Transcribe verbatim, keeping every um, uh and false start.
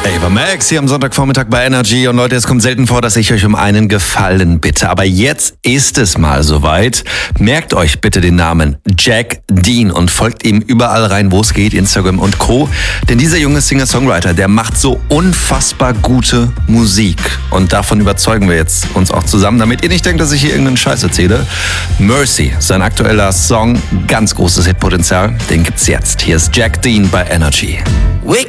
Ava Max hier am Sonntagvormittag bei Energy. Und Leute, es kommt selten vor, dass ich euch um einen Gefallen bitte. Aber jetzt ist es mal soweit. Merkt euch bitte den Namen Jack Dean und folgt ihm überall rein, wo es geht, Instagram und Co. Denn dieser junge Singer-Songwriter, der macht so unfassbar gute Musik. Und davon überzeugen wir jetzt uns auch zusammen, damit ihr nicht denkt, dass ich hier irgendeinen Scheiß erzähle. Mercy, sein aktueller Song, ganz großes Hitpotenzial. Den gibt's jetzt. Hier ist Jack Dean bei Energy. Wake